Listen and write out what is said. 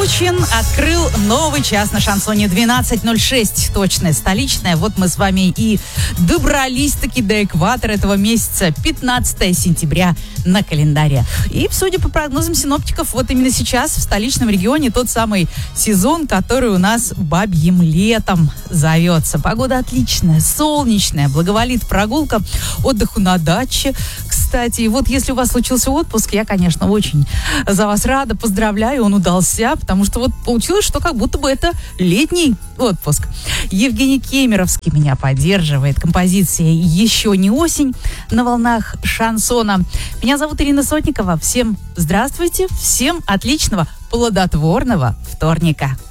Кучин открыл новый час на шансоне 12:06. Точное, столичное. Вот мы с вами и добрались-таки до экватора этого месяца. 15 сентября на календаре. И, судя по прогнозам синоптиков, вот именно сейчас в столичном регионе тот самый сезон, который у нас бабьим летом зовется. Погода отличная, солнечная, благоволит прогулка, отдыху на даче. Кстати, вот если у вас случился отпуск, я, конечно, очень за вас рада, поздравляю, он удался, потому что вот получилось, что как будто бы это летний отпуск. Евгений Кемеровский меня поддерживает. Композиция «Еще не осень» на волнах шансона. Меня зовут Ирина Сотникова. Всем здравствуйте, всем отличного, плодотворного вторника.